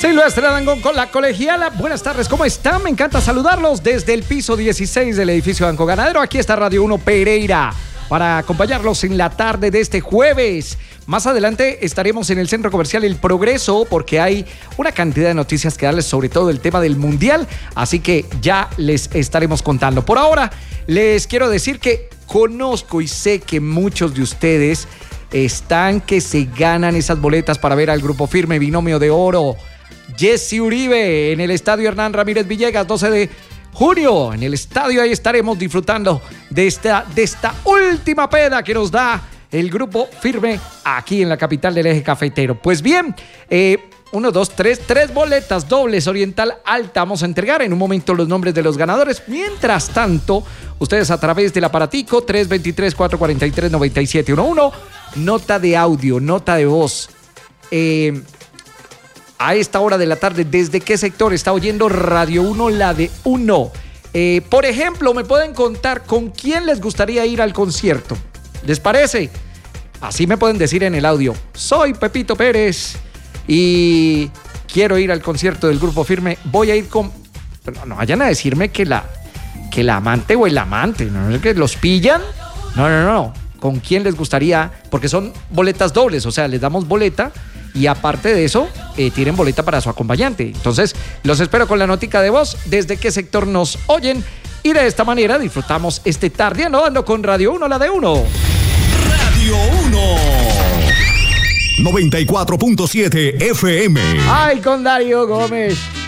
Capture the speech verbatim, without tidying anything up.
Silvestre Dangond con la colegiala. Buenas tardes, ¿cómo están? Me encanta saludarlos desde el piso dieciséis del edificio Banco Ganadero. Aquí está Radio uno Pereira para acompañarlos en la tarde de este jueves. Más adelante estaremos en el Centro Comercial El Progreso porque hay una cantidad de noticias que darles, sobre todo el tema del Mundial. Así que ya les estaremos contando. Por ahora, les quiero decir que conozco y sé que muchos de ustedes están que se ganan esas boletas para ver al Grupo Firme, Binomio de Oro. Jesse Uribe en el Estadio Hernán Ramírez Villegas, doce de junio. En el estadio ahí estaremos disfrutando de esta, de esta última peda que nos da el Grupo Firme aquí en la capital del eje cafetero. Pues bien, eh, uno, dos, tres, tres boletas dobles Oriental Alta. Vamos a entregar en un momento los nombres de los ganadores. Mientras tanto, ustedes a través del aparatico tres dos tres, cuatro cuatro tres, nueve siete uno uno, nota de audio, nota de voz. Eh... A esta hora de la tarde, ¿desde qué sector está oyendo Radio uno, la de uno? Eh, por ejemplo, me pueden contar con quién les gustaría ir al concierto. ¿Les parece? Así me pueden decir en el audio. Soy Pepito Pérez y quiero ir al concierto del Grupo Firme. Voy a ir con... No, no vayan a decirme que la, que la amante o el amante, ¿no? ¿Que los pillan? No, no, no. ¿Con quién les gustaría? Porque son boletas dobles, o sea, les damos boleta. Y aparte de eso, eh, tienen boleta para su acompañante. Entonces, los espero con la notica de voz, desde qué sector nos oyen. Y de esta manera disfrutamos este tarde andando con Radio uno, la de uno. Radio uno. noventa y cuatro punto siete F M. Ay, con Darío Gómez.